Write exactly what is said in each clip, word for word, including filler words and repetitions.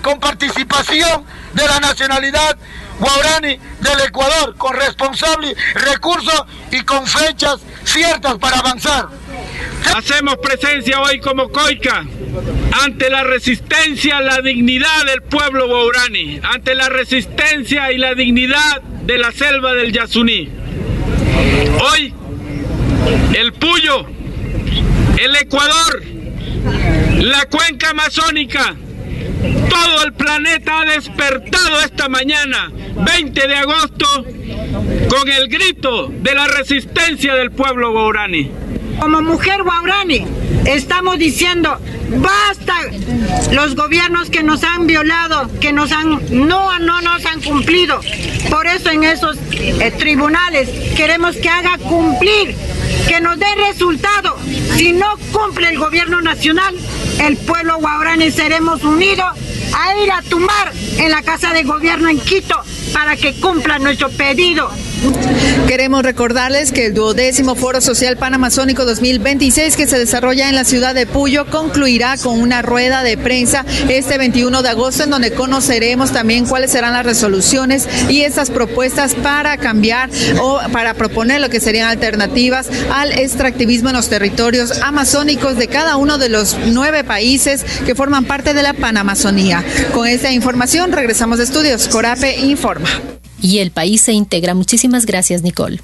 con participación de la nacionalidad guaraní del Ecuador, con responsables recursos y con fechas ciertas para avanzar. Hacemos presencia hoy como COICA ante la resistencia, la dignidad del pueblo guaraní, ante la resistencia y la dignidad de la selva del Yasuní. Hoy, el Puyo, el Ecuador, la cuenca amazónica, todo el planeta ha despertado esta mañana, veinte de agosto, con el grito de la resistencia del pueblo guaraní. Como mujer guaraní, estamos diciendo, basta los gobiernos que nos han violado, que nos han, no, no nos han cumplido. Por eso en esos eh, tribunales queremos que haga cumplir, que nos dé resultado. Si no cumple el gobierno nacional, el pueblo guaraní seremos unidos a ir a tumbar en la Casa de Gobierno en Quito para que cumpla nuestro pedido. Queremos recordarles que el duodécimo Foro Social Panamazónico dos mil veintiséis, que se desarrolla en la ciudad de Puyo, concluirá con una rueda de prensa este veintiuno de agosto, en donde conoceremos también cuáles serán las resoluciones y estas propuestas para cambiar o para proponer lo que serían alternativas al extractivismo en los territorios amazónicos de cada uno de los nueve países que forman parte de la Panamazonía. Con esta información regresamos a estudios. Corape informa. Y el país se integra. Muchísimas gracias, Nicole.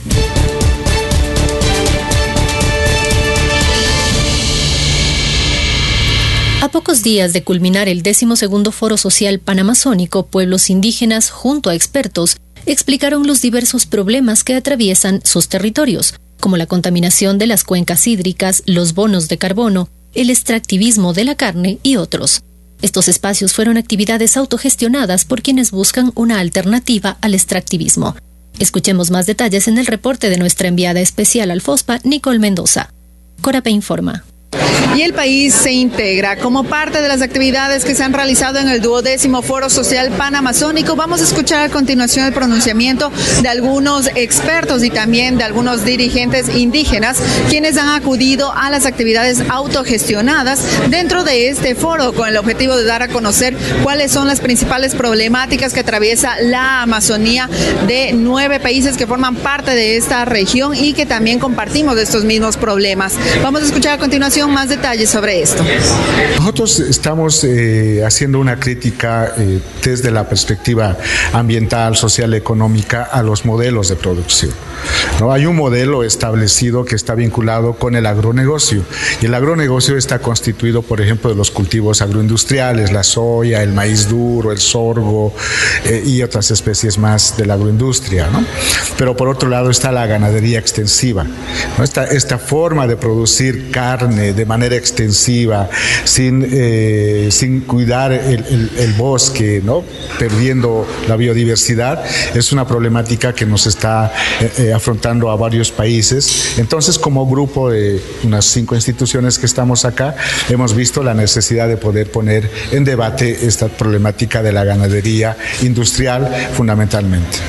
A pocos días de culminar el décimo segundo Foro Social Panamazónico, pueblos indígenas, junto a expertos, explicaron los diversos problemas que atraviesan sus territorios, como la contaminación de las cuencas hídricas, los bonos de carbono, el extractivismo de la carne y otros. Estos espacios fueron actividades autogestionadas por quienes buscan una alternativa al extractivismo. Escuchemos más detalles en el reporte de nuestra enviada especial al FOSPA, Nicole Mendoza. Corape informa. Y el país se integra como parte de las actividades que se han realizado en el duodécimo Foro Social Panamazónico. Vamos a escuchar a continuación el pronunciamiento de algunos expertos y también de algunos dirigentes indígenas, quienes han acudido a las actividades autogestionadas dentro de este foro, con el objetivo de dar a conocer cuáles son las principales problemáticas que atraviesa la Amazonía de nueve países que forman parte de esta región y que también compartimos estos mismos problemas. Vamos a escuchar a continuación más detalles sobre esto. Nosotros estamos eh, haciendo una crítica eh, desde la perspectiva ambiental, social, económica a los modelos de producción. ¿No? Hay un modelo establecido que está vinculado con el agronegocio, y el agronegocio está constituido, por ejemplo, de los cultivos agroindustriales, la soya, el maíz duro, el sorgo eh, y otras especies más de la agroindustria, ¿no? Pero por otro lado está la ganadería extensiva, ¿no? Esta, esta forma de producir carne de manera extensiva, sin, eh, sin cuidar el, el, el bosque, ¿no? Perdiendo la biodiversidad, es una problemática que nos está eh, afrontando a varios países. Entonces, como grupo de unas cinco instituciones que estamos acá, hemos visto la necesidad de poder poner en debate esta problemática de la ganadería industrial fundamentalmente.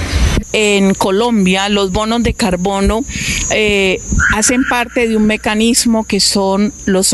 En Colombia, los bonos de carbono eh, hacen parte de un mecanismo que son los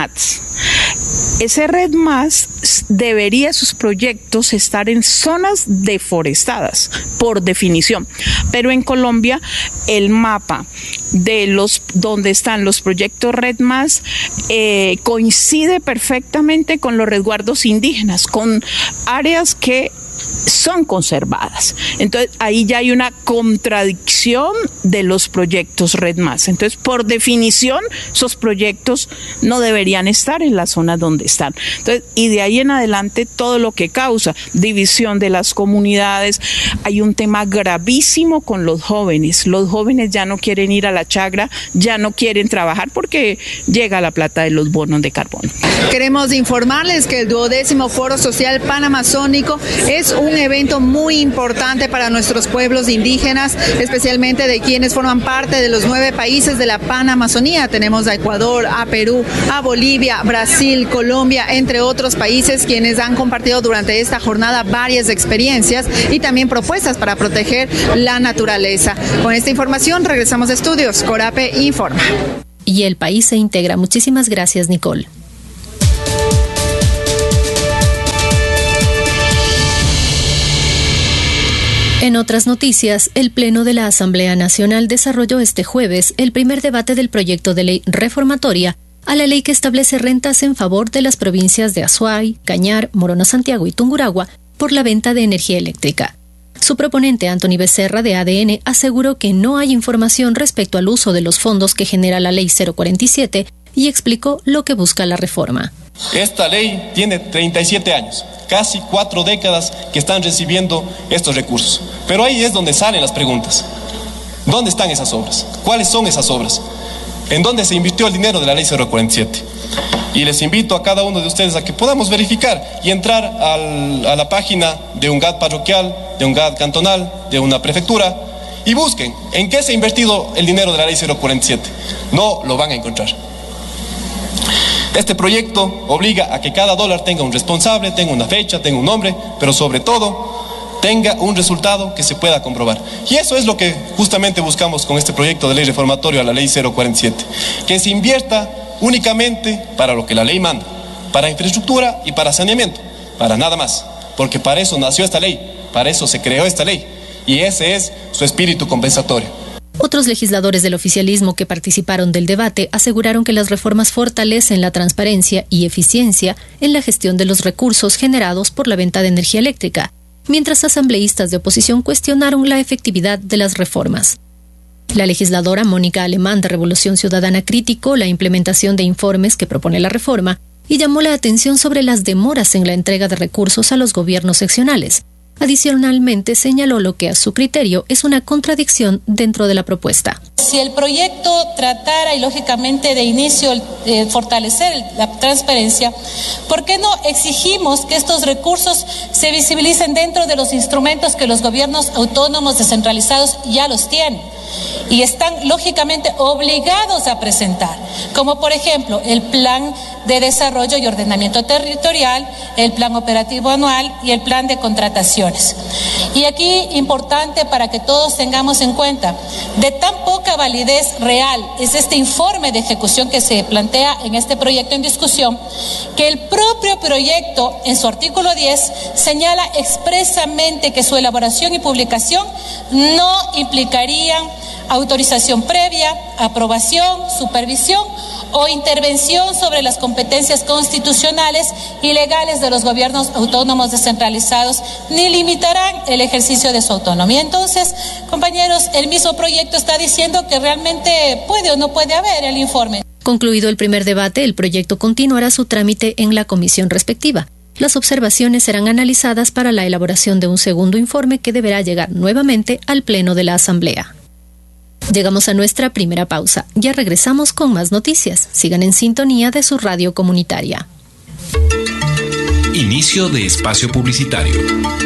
REDMATs. Ese REDMAT debería sus proyectos estar en zonas deforestadas, por definición. Pero en Colombia, el mapa de los donde están los proyectos REDMAT eh, coincide perfectamente con los resguardos indígenas, con áreas que son conservadas. Entonces ahí ya hay una contradicción de los proyectos REDMAT. Entonces, por definición, esos proyectos no deberían estar en la zona donde están. Entonces, y de ahí en adelante todo lo que causa división de las comunidades. Hay un tema gravísimo con los jóvenes. Los jóvenes ya no quieren ir a la chagra, ya no quieren trabajar porque llega la plata de los bonos de carbono. Queremos informarles que el duodécimo Foro Social Panamazónico es un evento muy importante para nuestros pueblos indígenas, especialmente de quienes forman parte de los nueve países de la Panamazonía. Tenemos a Ecuador, a Perú, a Bolivia, Brasil, Colombia, entre otros países, quienes han compartido durante esta jornada varias experiencias y también propuestas para proteger la naturaleza. Con esta información regresamos a estudios. Corape informa. Y el país se integra. Muchísimas gracias, Nicole. En otras noticias, el Pleno de la Asamblea Nacional desarrolló este jueves el primer debate del proyecto de ley reformatoria a la ley que establece rentas en favor de las provincias de Azuay, Cañar, Morona Santiago y Tungurahua por la venta de energía eléctrica. Su proponente, Anthony Becerra, de A D N, aseguró que no hay información respecto al uso de los fondos que genera la Ley cero cuarenta y siete y explicó lo que busca la reforma. Esta ley tiene treinta y siete años, casi cuatro décadas que están recibiendo estos recursos. Pero ahí es donde salen las preguntas. ¿Dónde están esas obras? ¿Cuáles son esas obras? ¿En dónde se invirtió el dinero de la Ley cero cuarenta y siete? Y les invito a cada uno de ustedes a que podamos verificar y entrar al, a la página de un G A D parroquial, de un G A D cantonal, de una prefectura, y busquen en qué se ha invertido el dinero de la Ley cero cuarenta y siete. No lo van a encontrar. Este proyecto obliga a que cada dólar tenga un responsable, tenga una fecha, tenga un nombre, pero sobre todo tenga un resultado que se pueda comprobar. Y eso es lo que justamente buscamos con este proyecto de ley reformatorio a la Ley cero cuarenta y siete. Que se invierta únicamente para lo que la ley manda, para infraestructura y para saneamiento, para nada más. Porque para eso nació esta ley, para eso se creó esta ley. Y ese es su espíritu compensatorio. Otros legisladores del oficialismo que participaron del debate aseguraron que las reformas fortalecen la transparencia y eficiencia en la gestión de los recursos generados por la venta de energía eléctrica, mientras asambleístas de oposición cuestionaron la efectividad de las reformas. La legisladora Mónica Alemán de Revolución Ciudadana criticó la implementación de informes que propone la reforma y llamó la atención sobre las demoras en la entrega de recursos a los gobiernos seccionales. Adicionalmente, señaló lo que a su criterio es una contradicción dentro de la propuesta. Si el proyecto tratara, y lógicamente de inicio, eh, fortalecer la transparencia, ¿por qué no exigimos que estos recursos se visibilicen dentro de los instrumentos que los gobiernos autónomos descentralizados ya los tienen? Y están lógicamente obligados a presentar, como por ejemplo el Plan de Desarrollo y Ordenamiento Territorial, el Plan Operativo Anual y el Plan de Contrataciones. Y aquí, importante para que todos tengamos en cuenta, de tan poca validez real es este informe de ejecución que se plantea en este proyecto en discusión, que el propio proyecto, en su artículo diez, señala expresamente que su elaboración y publicación no implicarían autorización previa, aprobación, supervisión o intervención sobre las competencias constitucionales y legales de los gobiernos autónomos descentralizados, ni limitarán el ejercicio de su autonomía. Entonces, compañeros, el mismo proyecto está diciendo que realmente puede o no puede haber el informe. Concluido el primer debate, el proyecto continuará su trámite en la comisión respectiva. Las observaciones serán analizadas para la elaboración de un segundo informe que deberá llegar nuevamente al Pleno de la Asamblea. Llegamos a nuestra primera pausa. Ya regresamos con más noticias. Sigan en sintonía de su radio comunitaria. Inicio de espacio publicitario.